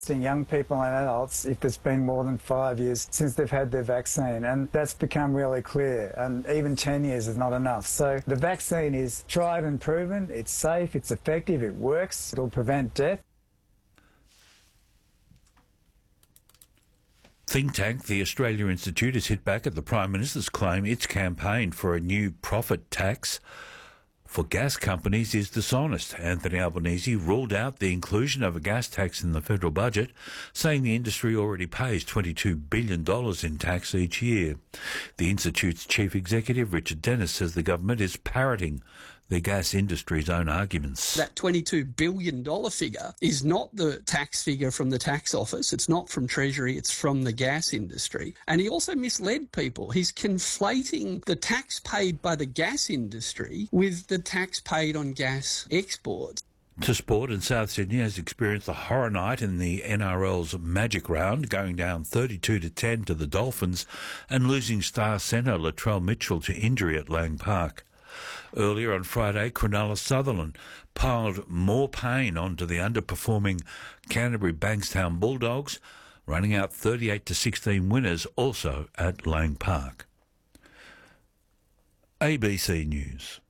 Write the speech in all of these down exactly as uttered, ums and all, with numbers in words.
testing young people and adults if it's been more than five years since they've had their vaccine, and that's become really clear, and even ten years is not enough. So the vaccine is tried and proven, it's safe, it's effective, it works, it'll prevent death. Think tank the Australia Institute has hit back at the Prime Minister's claim its campaign for a new profit tax for gas companies is dishonest. Anthony Albanese ruled out the inclusion of a gas tax in the federal budget, saying the industry already pays twenty-two billion dollars in tax each year. The Institute's chief executive, Richard Dennis, says the government is parroting the gas industry's own arguments. That twenty-two billion dollars figure is not the tax figure from the tax office. It's not from Treasury. It's from the gas industry. And he also misled people. He's conflating the tax paid by the gas industry with the tax paid on gas exports. To sport, and South Sydney has experienced a horror night in the N R L's Magic Round, going down thirty-two to ten to the Dolphins and losing star centre Latrell Mitchell to injury at Lang Park. Earlier on Friday, Cronulla Sutherland piled more pain onto the underperforming Canterbury Bankstown Bulldogs, running out thirty-eight to sixteen winners also at Lang Park. A B C News.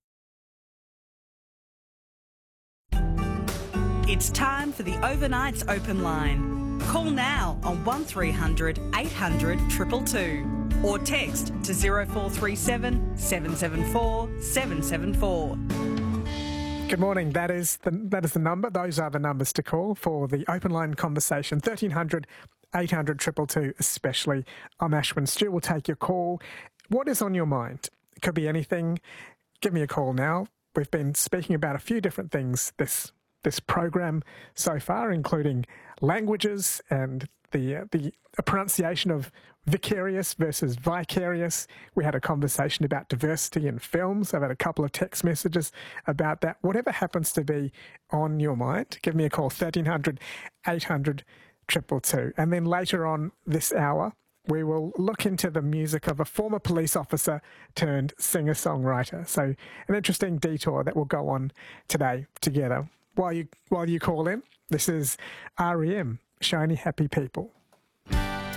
It's time for the Overnight's Open Line. Call now on one three hundred eight hundred two two two or text to zero four three seven seven seven four seven seven four. Good morning. That is the that is the number. Those are the numbers to call for the Open Line conversation. thirteen hundred eight hundred two two two especially. I'm Ashwin. Stu will take your call. What is on your mind? It could be anything. Give me a call now. We've been speaking about a few different things this this program so far, including languages and the uh, the pronunciation of vicarious versus vicarious. We had a conversation about diversity in films. I've had a couple of text messages about that. Whatever happens to be on your mind, give me a call, thirteen hundred eight hundred two two two. And then later on this hour, we will look into the music of a former police officer turned singer-songwriter. So an interesting detour that will go on today together. While you while you call in, this is R E M, Shiny Happy People.